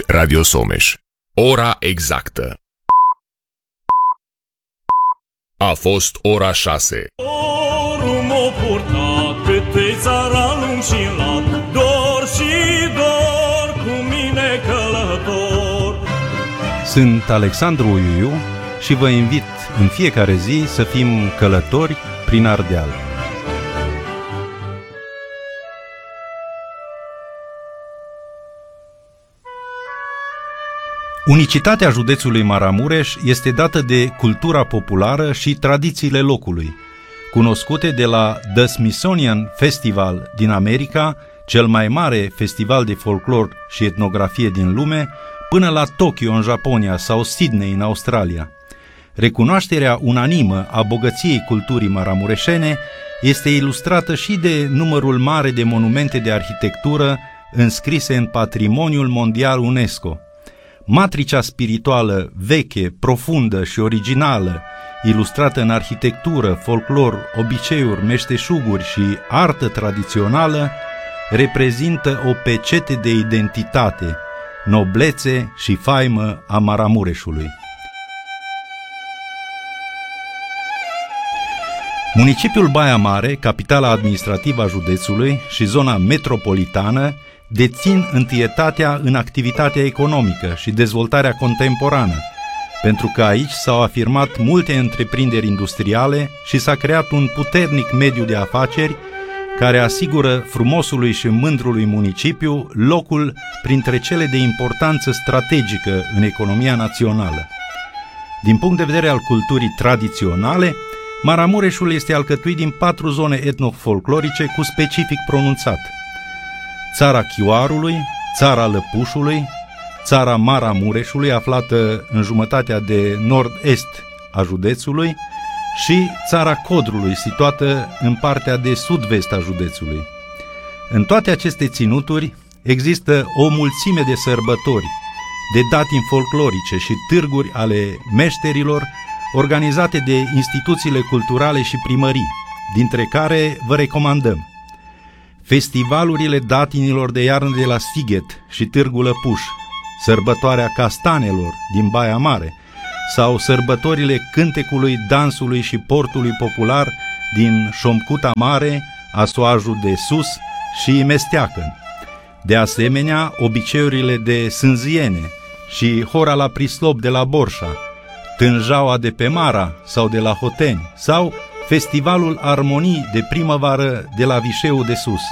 Radio Someș. Ora exactă. A fost ora 6. Dorul m-a purtat pe țara lung și lat, dor și dor cu mine călător. Sunt Alexandru Uiuiu și vă invit în fiecare zi să fim călători prin Ardeal. Unicitatea județului Maramureș este dată de cultura populară și tradițiile locului, cunoscute de la The Smithsonian Festival din America, cel mai mare festival de folclor și etnografie din lume, până la Tokyo în Japonia sau Sydney în Australia. Recunoașterea unanimă a bogăției culturii maramureșene este ilustrată și de numărul mare de monumente de arhitectură înscrise în Patrimoniul Mondial UNESCO. Matricea spirituală veche, profundă și originală, ilustrată în arhitectură, folclor, obiceiuri, meșteșuguri și artă tradițională, reprezintă o pecete de identitate, noblețe și faimă a Maramureșului. Municipiul Baia Mare, capitala administrativă a județului și zona metropolitană, dețin întâietatea în activitatea economică și dezvoltarea contemporană, pentru că aici s-au afirmat multe întreprinderi industriale și s-a creat un puternic mediu de afaceri care asigură frumosului și mândrului municipiu locul printre cele de importanță strategică în economia națională. Din punct de vedere al culturii tradiționale, Maramureșul este alcătuit din 4 zone etnofolclorice cu specific pronunțat: Țara Chioarului, Țara Lăpușului, Țara Maramureșului, aflată în jumătatea de nord-est a județului, și Țara Codrului, situată în partea de sud-vest a județului. În toate aceste ținuturi există o mulțime de sărbători, de datini folclorice și târguri ale meșterilor, organizate de instituțiile culturale și primării, dintre care vă recomandăm festivalurile datinilor de iarnă de la Sighet și Târgul Lăpuș, sărbătoarea castanelor din Baia Mare sau sărbătorile cântecului, dansului și portului popular din Șomcuta Mare, Asoajul de Sus și Mesteacăn. De asemenea, obiceiurile de sânziene și hora la prislop de la Borșa, tânjaua de pe Mara sau de la Hoteni sau festivalul Armonii de primăvară de la Vișeu de Sus.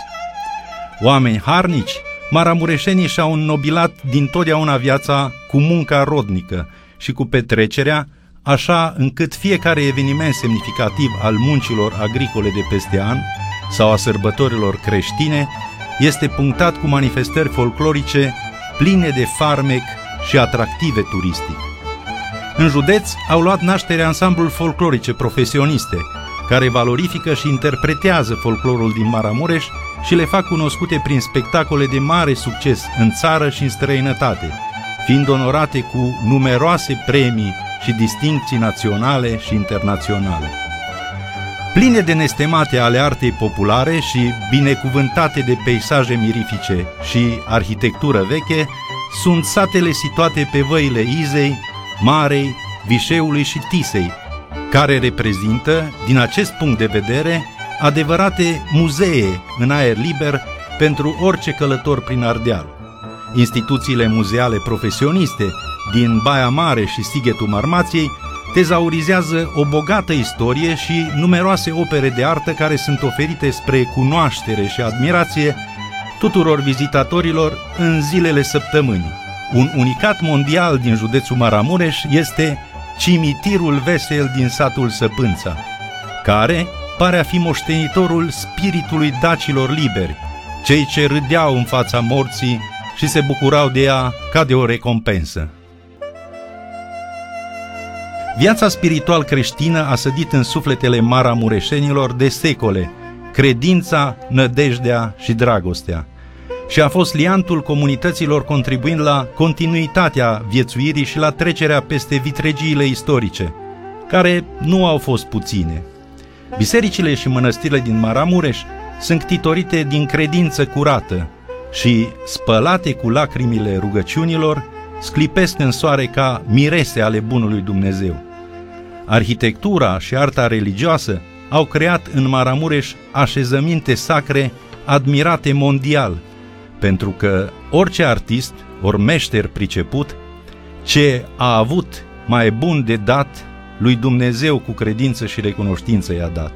Oameni harnici, maramureșenii și-au înnobilat dintotdeauna viața cu munca rodnică și cu petrecerea, așa încât fiecare eveniment semnificativ al muncilor agricole de peste an sau a sărbătorilor creștine este punctat cu manifestări folclorice pline de farmec și atractive turistic. În județ au luat naștere ansambluri folclorice profesioniste, care valorifică și interpretează folclorul din Maramureș și le fac cunoscute prin spectacole de mare succes în țară și în străinătate, fiind onorate cu numeroase premii și distincții naționale și internaționale. Pline de nestemate ale artei populare și binecuvântate de peisaje mirifice și arhitectură veche, sunt satele situate pe văile Izei, Marei, Vișeului și Tisei, care reprezintă, din acest punct de vedere, adevărate muzee în aer liber pentru orice călător prin Ardeal. Instituțiile muzeale profesioniste din Baia Mare și Sighetul Marmației tezaurizează o bogată istorie și numeroase opere de artă care sunt oferite spre cunoaștere și admirație tuturor vizitatorilor în zilele săptămânii. Un unicat mondial din județul Maramureș este Cimitirul Vesel din satul Săpânța, care pare a fi moștenitorul spiritului dacilor liberi, cei ce râdeau în fața morții și se bucurau de ea ca de o recompensă. Viața spiritual creștină a sădit în sufletele maramureșenilor de secole credința, nădejdea și dragostea și a fost liantul comunităților, contribuind la continuitatea viețuirii și la trecerea peste vitregiile istorice, care nu au fost puține. Bisericile și mănăstirile din Maramureș sunt ctitorite din credință curată, și, spălate cu lacrimile rugăciunilor, sclipesc în soare ca mirese ale bunului Dumnezeu. Arhitectura și arta religioasă au creat în Maramureș așezăminte sacre admirate mondial, pentru că orice artist, ori meșter priceput, ce a avut mai bun de dat, lui Dumnezeu cu credință și recunoștință i-a dat.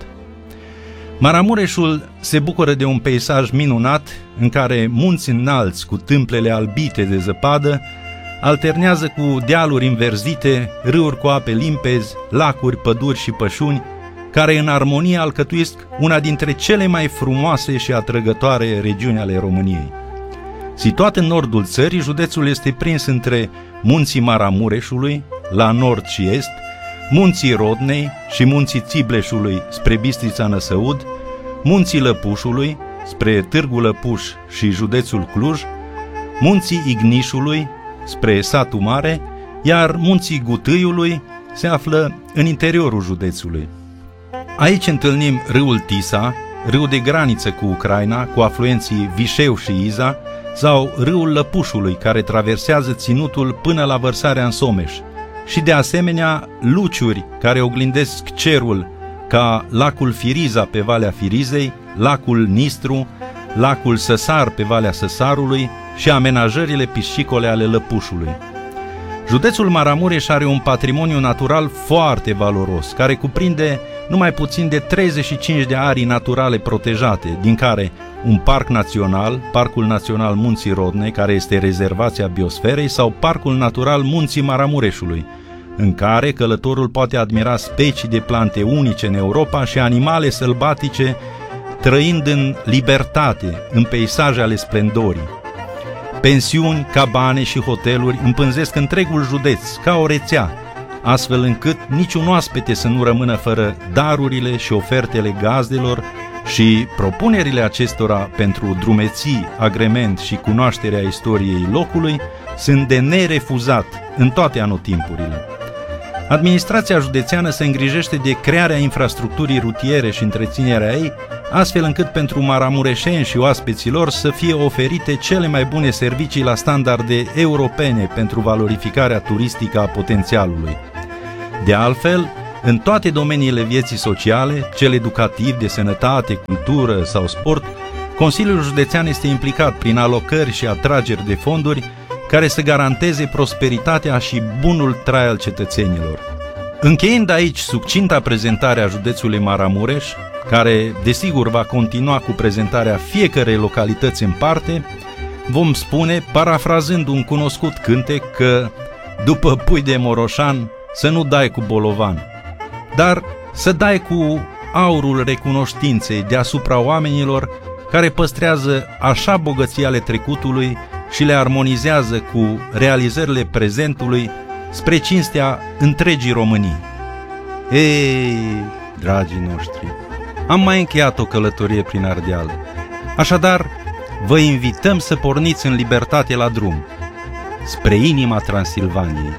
Maramureșul se bucură de un peisaj minunat în care munți înalți cu tâmplele albite de zăpadă alternează cu dealuri înverzite, râuri cu ape limpezi, lacuri, păduri și pășuni, care în armonie alcătuiesc una dintre cele mai frumoase și atrăgătoare regiuni ale României. Situat în nordul țării, județul este prins între munții Maramureșului, la nord și est, munții Rodnei și munții Țibleșului spre Bistrița Năsăud, munții Lăpușului spre Târgu Lăpuș și județul Cluj, munții Ignișului spre Satul Mare, iar munții Gutâiului se află în interiorul județului. Aici întâlnim râul Tisa, râul de graniță cu Ucraina, cu afluenții Vișeu și Iza, sau râul Lăpușului, care traversează ținutul până la vărsarea în Someș, și de asemenea luciuri care oglindesc cerul, ca lacul Firiza pe Valea Firizei, lacul Nistru, lacul Săsar pe Valea Săsarului și amenajările piscicole ale Lăpușului. Județul Maramureș are un patrimoniu natural foarte valoros, care cuprinde numai puțin de 35 de arii naturale protejate, din care un parc național, Parcul Național Munții Rodnei, care este rezervația biosferei, sau Parcul Natural Munții Maramureșului, în care călătorul poate admira specii de plante unice în Europa și animale sălbatice trăind în libertate, în peisaje ale splendorii. Pensiuni, cabane și hoteluri împânzesc întregul județ ca o rețea, astfel încât niciun oaspete să nu rămână fără darurile și ofertele gazdelor și propunerile acestora pentru drumeții, agrement și cunoașterea istoriei locului sunt de nerefuzat în toate anotimpurile. Administrația județeană se îngrijește de crearea infrastructurii rutiere și întreținerea ei, astfel încât pentru maramureșeni și oaspeților să fie oferite cele mai bune servicii la standarde europene pentru valorificarea turistică a potențialului. De altfel, în toate domeniile vieții sociale, cel educativ, de sănătate, cultură sau sport, Consiliul Județean este implicat prin alocări și atrageri de fonduri care să garanteze prosperitatea și bunul trai al cetățenilor. Încheiind aici succinta prezentare a județului Maramureș, care desigur va continua cu prezentarea fiecărei localități în parte, vom spune, parafrazând un cunoscut cântec, că după pui de moroșan să nu dai cu bolovan, dar să dai cu aurul recunoștinței deasupra oamenilor care păstrează așa bogății ale trecutului și le armonizează cu realizările prezentului spre cinstea întregii Românii. Ei, dragii noștri, am mai încheiat o călătorie prin Ardeal. Așadar, vă invităm să porniți în libertate la drum, spre inima Transilvaniei.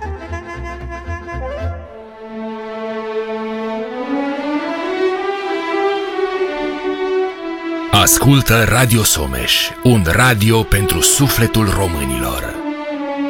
Ascultă Radio Someș, un radio pentru sufletul românilor.